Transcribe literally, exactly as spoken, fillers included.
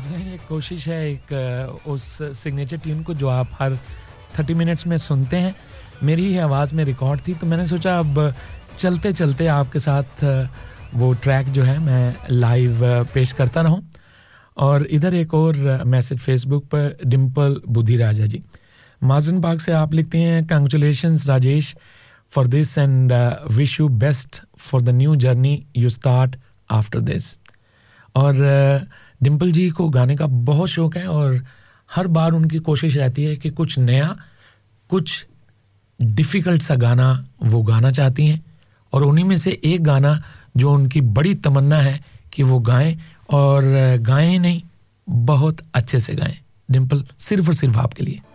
जी ये कोशिश है एक उस सिग्नेचर ट्यून को जो आप हर तीस मिनट्स में सुनते हैं मेरी ही आवाज़ में रिकॉर्ड थी तो मैंने सोचा अब चलते चलते आपके साथ वो ट्रैक जो है मैं लाइव पेश करता रहूं और इधर एक और मैसेज फेसबुक पर डिंपल बुद्धि राजा जी माजन बाग से आप लिखते हैं congratulations Rajesh for this and wish you best for the new journey you start after this और uh, डिंपल जी को गाने का बहुत शौक है और हर बार उनकी कोशिश रहती है कि कुछ नया कुछ डिफिकल्ट सा गाना वो गाना चाहती हैं और उन्हीं में से एक गाना जो उनकी बड़ी तमन्ना है कि वो गाएं और गाएं ही नहीं बहुत अच्छे से गाएं डिंपल सिर्फ और सिर्फ आपके लिए